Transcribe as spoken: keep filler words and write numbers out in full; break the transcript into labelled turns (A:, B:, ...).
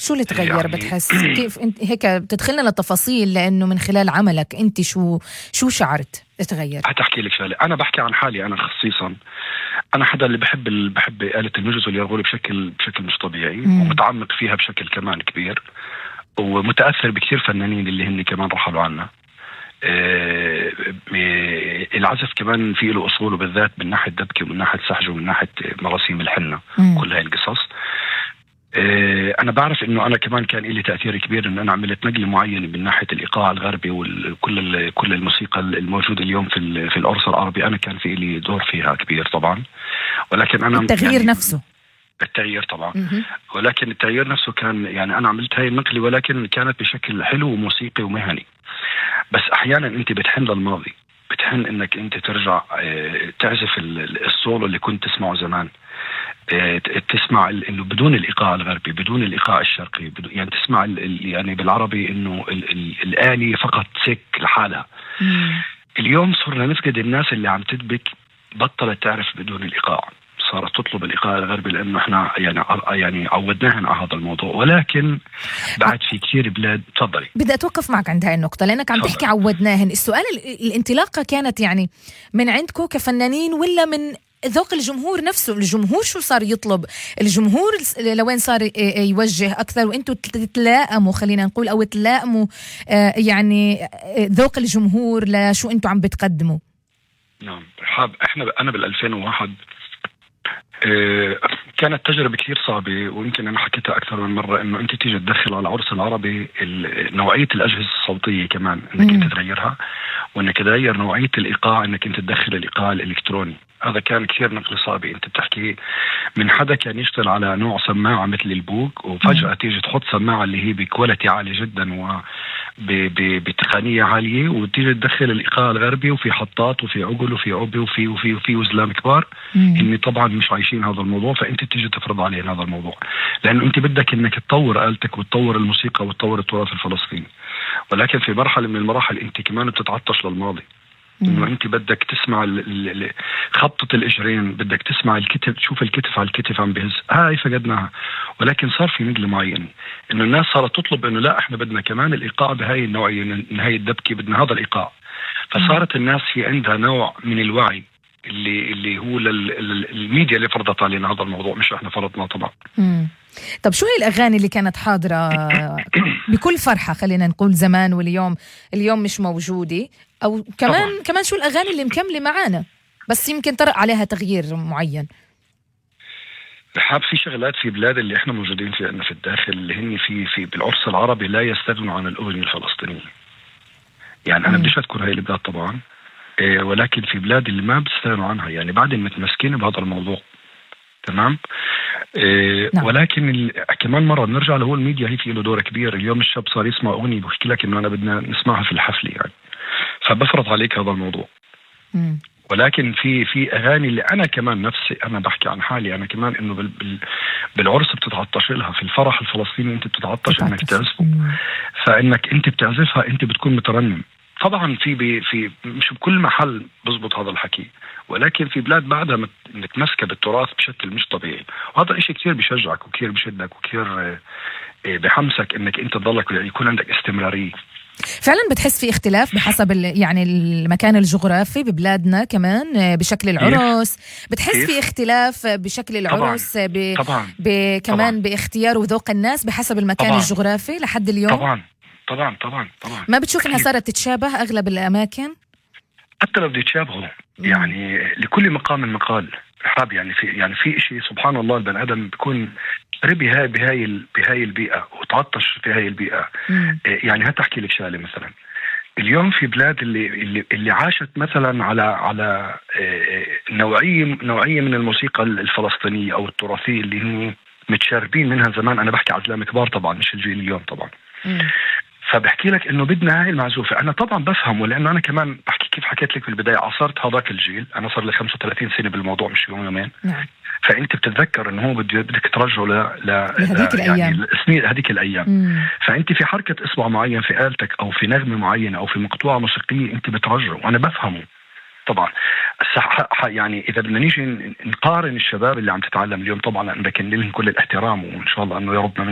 A: شو اللي تغير يعني بتحس؟ كيف انت هيك بتدخلنا للتفاصيل، لانه من خلال عملك انت شو شو شعرت تغير؟
B: هتحكي لك شغله. انا بحكي عن حالي انا خصيصا، انا حدا اللي بحب ال... بحب آلة المجز واليرغول بشكل بشكل مش طبيعي، مم. ومتعمق فيها بشكل كمان كبير، ومتاثر بكثير فنانين اللي هن كمان رحلوا عنا. آه... العزف كمان فيه له اصوله، بالذات من ناحيه دبكه ومن ناحيه سحج ومن ناحيه مراسيم الحنه، مم. كل هاي القصص. أنا بعرف إنه أنا كمان كان لي تأثير كبير، إن أنا عملت نقلة معينة من ناحية الإيقاع الغربي وكل كل الموسيقى الموجودة اليوم في في العرس العربي. أنا كان في لي دور فيها كبير طبعا، ولكن أنا
A: التغيير يعني نفسه
B: التغيير طبعا،
A: م-م.
B: ولكن التغيير نفسه كان يعني أنا عملت هاي النقلة، ولكن كانت بشكل حلو وموسيقي ومهني. بس أحيانا أنت بتحن للماضي، بتحن إنك أنت ترجع تعزف السولو اللي كنت تسمعه زمان، تسمع انه بدون الايقاع الغربي، بدون الايقاع الشرقي، يعني تسمع يعني بالعربي انه الآلي فقط سك لحالها.
A: مم.
B: اليوم صرنا نفقد الناس اللي عم تدبك، بطلت تعرف بدون الايقاع، صارت تطلب الايقاع الغربي لانه احنا يعني يعني عودناهم على هذا الموضوع. ولكن بعد في كثير بلاد. تفضلي.
A: بدي اتوقف معك عند هاي النقطه، لانك عم تحكي عودناهن. السؤال الانطلاقه كانت يعني من عندكم كفنانين ولا من ذوق الجمهور نفسه؟ الجمهور شو صار يطلب؟ الجمهور لوين صار يوجه أكثر وإنتوا تتلائموا، خلينا نقول، أو تلائموا يعني ذوق الجمهور لشو إنتوا عم بتقدموا؟
B: نعم حاب. إحنا أنا بالألفين وواحد كانت تجربة كثير صعبة، ويمكن أنا حكيتها أكثر من مرة، إنه أنت تيجي تدخل على العرس العربي نوعية الأجهزة الصوتية كمان إنك أنت تغيرها، وإنك تغير نوعية الإيقاع، إنك أنت تدخل الإيقاع الإلكتروني. هذا كان كثير نقل صعب. أنت بتحكي من حدا كان يشتغل على نوع سماعة مثل البوك، وفجأة تيجي تحط سماعة اللي هي بكواليتي عالية جدا وبتقنية عالية، وتيجي تدخل الإيقاع الغربي، وفي حطات وفي عقل وفي عبي وفي وفي وفي وزلام كبار. إني طبعا مش عايشين هذا الموضوع، فأنت تيجي تفرض عليهم هذا الموضوع، لأنه أنت بدك إنك تطور آلتك وتطور الموسيقى وتطور التراث الفلسطيني. ولكن في مرحلة من المراحل أنت كمان بتتعطش للماضي، إنه أنت بدك تسمع خبطة الإجرين، بدك تسمع الكتف، تشوف الكتف على الكتف عم بهز. هاي فقدناها. ولكن صار في نقلة معينة، إنه الناس صارت تطلب إنه لا، إحنا بدنا كمان الإيقاع بهاي النوعية، من هاي الدبكة بدنا هذا الإيقاع. فصارت الناس في عندها نوع من الوعي اللي اللي هو للميديا اللي فرضت علينا هذا الموضوع، مش إحنا فرضنا طبعا.
A: مم. طب شو هي الأغاني اللي كانت حاضرة بكل فرحة، خلينا نقول زمان، واليوم اليوم مش موجودة؟ أو كمان طبعا. كمان شو الأغاني اللي مكملة معانا بس يمكن طرق عليها تغيير معين؟
B: رحاب في شغلات في بلاد اللي احنا موجودين فيها في الداخل، اللي هن في في بالعرس العربي لا يستغنوا عن الأغنية الفلسطينية. يعني أنا بديش أذكر هاي البلاد طبعا، إيه، ولكن في بلاد اللي ما بيستغنوا عنها، يعني بعد متمسكين بهذا الموضوع. تمام. إيه نعم. ولكن ال... كمان مرة بنرجع له، الميديا هي في له دور كبير. اليوم الشاب صار يسمع أغنية بحكي لك إنه أنا بدنا نسمعها في الحفلة، يعني فبفرض عليك هذا الموضوع.
A: م.
B: ولكن في في أغاني اللي أنا كمان نفسي، أنا بحكي عن حالي أنا كمان، إنه بال... بال... بالعرس بتتعطش لها، في الفرح الفلسطيني أنت بتتعطش إنك تعزفه، فإنك أنت بتعزفها أنت بتكون مترنم. طبعا في بي في مش بكل محل بزبط هذا الحكي، ولكن في بلاد بعدها متمسكة بالتراث بشكل مش طبيعي، وهذا إشي كثير بيشجعك وكثير بيشدك وكثير بحمسك إنك أنت تضلك يكون عندك استمرارية.
A: فعلا بتحس في اختلاف بحسب يعني المكان الجغرافي ببلادنا كمان بشكل العرس؟ بتحس في اختلاف بشكل العرس
B: طبعا.
A: ب...
B: طبعا.
A: ب... كمان طبعا. باختيار وذوق الناس بحسب المكان طبعا. الجغرافي لحد اليوم؟
B: طبعا طبعا طبعا طبعا.
A: ما بتشوف انها صارت تتشابه اغلب الاماكن؟
B: حتى لو بدي يتشابهوا، يعني لكل مقام مقال. حاب يعني في يعني في شيء سبحان الله، البني ادم بيكون ربي هاي بهاي بهاي البيئه وتعطش في هاي البيئه.
A: مم.
B: يعني هتحكي لك شغله مثلا، اليوم في بلاد اللي اللي, اللي عاشت مثلا على على نوعيه نوعيه من الموسيقى الفلسطينيه او التراثيه اللي هم متشاربين منها زمان. انا بحكي عزلام كبار طبعا، مش الجيل اليوم طبعا.
A: مم.
B: فبحكي لك انه بدنا هاي المعزوفه. انا طبعا بفهمه، لانه انا كمان بحكي كيف حكيت لك بالبدايه، عاصرت هذاك الجيل. انا صار لي خمسة وثلاثين سنه بالموضوع، مش يوم يومين.
A: نعم.
B: فانت بتتذكر انه هو بدك ترجعه ل
A: لهذيك الايام،
B: يعني السنين هذيك الايام.
A: مم.
B: فانت في حركه اصبع معين في آلتك او في نغمه معينه او في مقطوعه موسيقيه انت بترجعه، وانا بفهمه طبعا. يعني اذا بدنا نيجي نقارن الشباب اللي عم تتعلم اليوم، طبعا انا بكن لهم كل الاحترام، وان شاء الله انه يا رب